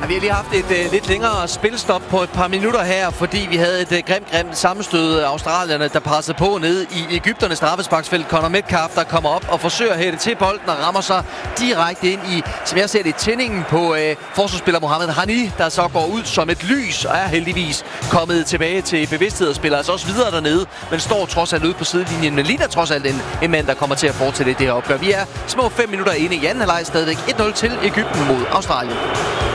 Vi har lige haft et lidt længere spilstop på et par minutter her, fordi vi havde et grimt sammenstød af australierne, der pressede på ned i Egypternes straffesparksfelt. Conor Metcalf, der kommer op og forsøger at hætte til bolden og rammer så direkte ind i, som jeg ser det, tændingen på forsvarsspiller Mohamed Hani, der så går ud som et lys og er heldigvis kommet tilbage til bevidsthed og spiller altså også videre dernede, men står trods alt ude på sidelinjen, men ligner trods alt en mand, der kommer til at fortsætte det her opgør. Vi er små 5 minutter inde i anden halvleg, stadigvæk 1-0 til Egypten mod Australien.